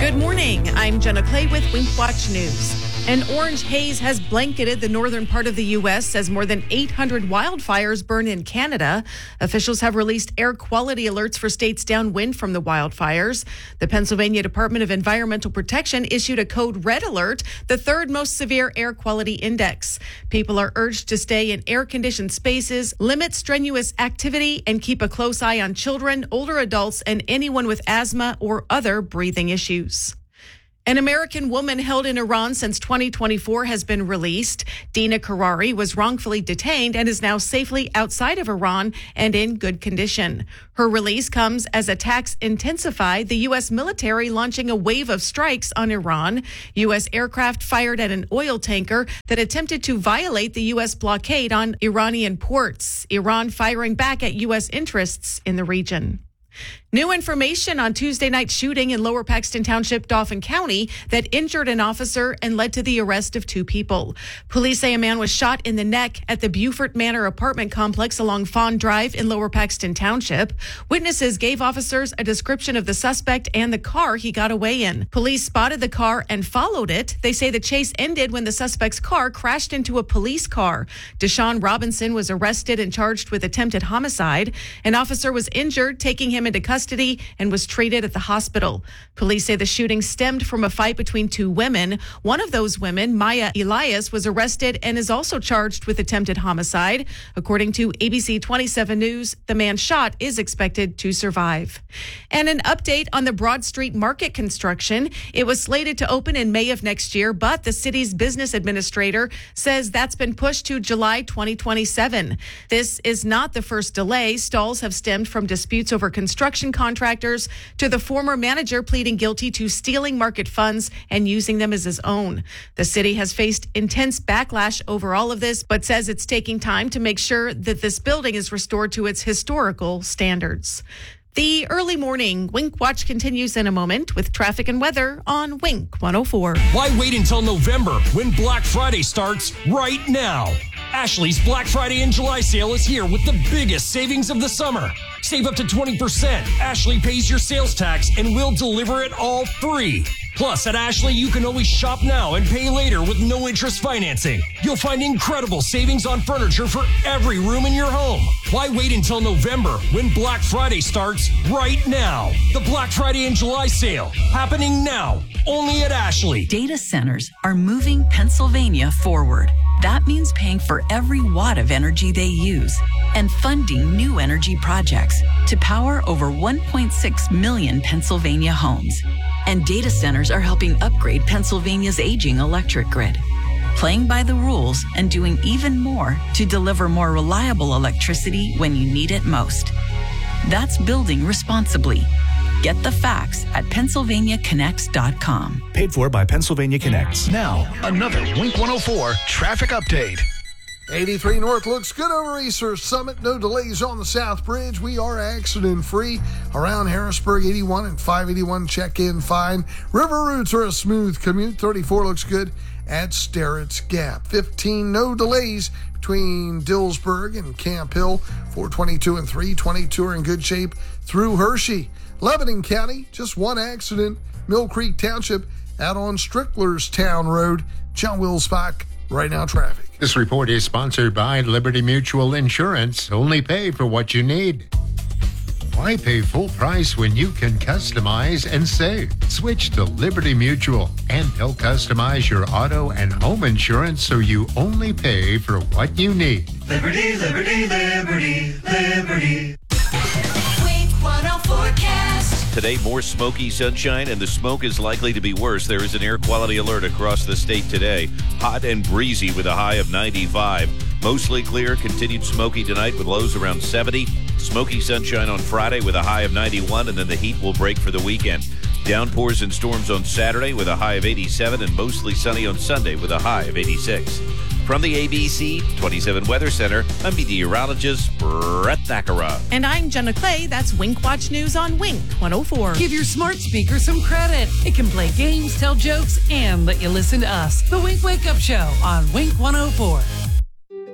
Good morning. I'm Jenna Clay with Wink Watch News. An orange haze has blanketed the northern part of the U.S. as more than 800 wildfires burn in Canada. Officials have released air quality alerts for states downwind from the wildfires. The Pennsylvania Department of Environmental Protection issued a code red alert, the third most severe air quality index. People are urged to stay in air-conditioned spaces, limit strenuous activity, and keep a close eye on children, older adults, and anyone with asthma or other breathing issues. An American woman held in Iran since 2024 has been released. Dina Karari was wrongfully detained and is now safely outside of Iran and in good condition. Her release comes as attacks intensify, the U.S. military launching a wave of strikes on Iran. U.S. aircraft fired at an oil tanker that attempted to violate the U.S. blockade on Iranian ports. Iran firing back at U.S. interests in the region. New information on Tuesday night shooting in Lower Paxton Township, Dauphin County, that injured an officer and led to the arrest of 2 people. Police say a man was shot in the neck at the Beaufort Manor apartment complex along Fawn Drive in Lower Paxton Township. Witnesses gave officers a description of the suspect and the car he got away in. Police spotted the car and followed it. They say the chase ended when the suspect's car crashed into a police car. Deshaun Robinson was arrested and charged with attempted homicide. An officer was injured, taking him into custody and was treated at the hospital. Police say the shooting stemmed from a fight between 2 women. One of those women, Maya Elias, was arrested and is also charged with attempted homicide. According to ABC 27 News, the man shot is expected to survive. And an update on the Broad Street Market construction. It was slated to open in May of next year, but the city's business administrator says that's been pushed to July 2027. This is not the first delay. Stalls have stemmed from disputes over construction contractors to the former manager pleading guilty to stealing market funds and using them as his own. The city has faced intense backlash over all of this, but says it's taking time to make sure that this building is restored to its historical standards. The early morning Wink Watch continues in a moment with traffic and weather on Wink 104. Why wait until November when Black Friday starts right now? Ashley's Black Friday and July sale is here with the biggest savings of the summer. Save up to 20%. Ashley pays your sales tax and we'll deliver it all free. Plus, at Ashley, you can always shop now and pay later with no interest financing. You'll find incredible savings on furniture for every room in your home. Why wait until November when Black Friday starts right now? The Black Friday and July sale happening now, only at Ashley. Data centers are moving Pennsylvania forward. That means paying for every watt of energy they use and funding new energy projects to power over 1.6 million Pennsylvania homes. And data centers are helping upgrade Pennsylvania's aging electric grid, playing by the rules and doing even more to deliver more reliable electricity when you need it most. That's building responsibly. Get the facts at PennsylvaniaConnects.com. Paid for by Pennsylvania Connects. Now, another Wink 104 traffic update. 83 North looks good over Easter Summit. No delays on the South Bridge. We are accident-free. Around Harrisburg, 81 and 581 check-in fine. River routes are a smooth commute. 34 looks good at Sterrett's Gap. 15, no delays between Dillsburg and Camp Hill. 422 and 322 are in good shape through Hershey. Lebanon County, just one accident. Mill Creek Township out on Stricklerstown Road. John Wilsbach, Right Now Traffic. This report is sponsored by Liberty Mutual Insurance. Only pay for what you need. Why pay full price when you can customize and save? Switch to Liberty Mutual and they'll customize your auto and home insurance so you only pay for what you need. Liberty, liberty, liberty, liberty. Today, more smoky sunshine, and the smoke is likely to be worse. There is an air quality alert across the state today. Hot and breezy with a high of 95. Mostly clear, continued smoky tonight with lows around 70. Smoky sunshine on Friday with a high of 91, and then the heat will break for the weekend. Downpours and storms on Saturday with a high of 87, and mostly sunny on Sunday with a high of 86. From the ABC 27 Weather Center, I'm meteorologist Brett Thakara. And I'm Jenna Clay. That's Wink Watch News on Wink 104. Give your smart speaker some credit. It can play games, tell jokes, and let you listen to us. The Wink Wake Up Show on Wink 104.